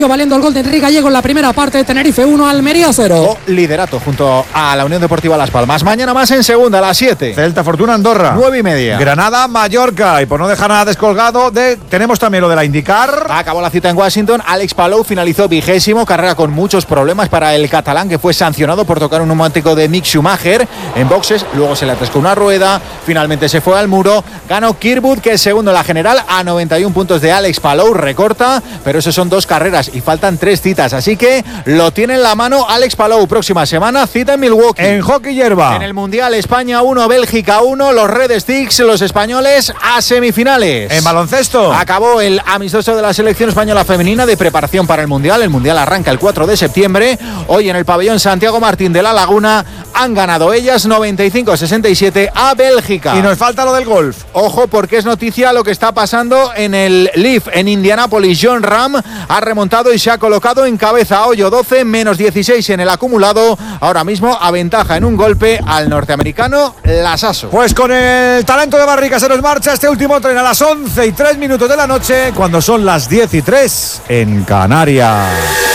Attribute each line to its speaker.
Speaker 1: Valiendo el gol de Enrique Gallego en la primera parte. Tenerife 1, Almería 0.
Speaker 2: Liderato junto a la Unión Deportiva Las Palmas. Mañana más en segunda a las 7.
Speaker 3: Celta Fortuna Andorra
Speaker 2: 9:30.
Speaker 3: Granada Mallorca. Y por no dejar nada descolgado, tenemos también lo de la IndyCar.
Speaker 2: Acabó la cita en Washington. Alex Palou finalizó 20º, carrera con muchos problemas para el catalán, que fue sancionado por tocar un neumático de Mick Schumacher en boxes. Luego se le atascó una rueda, finalmente se fue al muro. Ganó Kirkwood, que es segundo en la general, a 91 puntos de Alex Palou. Recorta, pero eso son 2 carreras y faltan 3 citas, así que lo tiene en la mano Alex Palou. Próxima semana cita en Milwaukee.
Speaker 3: En hockey hierba,
Speaker 2: en el Mundial, España 1, Bélgica 1, los Red Sticks, los españoles, a semifinales.
Speaker 3: En baloncesto
Speaker 2: acabó el amistoso de la selección española femenina de preparación para el Mundial. El Mundial arranca el 4 de septiembre. Hoy en el pabellón Santiago Martín de La Laguna han ganado ellas 95-67 a Bélgica.
Speaker 3: Y nos falta lo del golf.
Speaker 2: Ojo, porque es noticia lo que está pasando en el Leaf en Indianápolis. Jon Rahm ha remontado y se ha colocado en cabeza. Hoyo 12, menos 16 en el acumulado. Ahora mismo aventaja en un golpe al norteamericano Lasasso.
Speaker 3: Pues con el talento de Barrica se nos marcha este último tren a las 11:03 de la noche, cuando son las 10:03 en Canarias.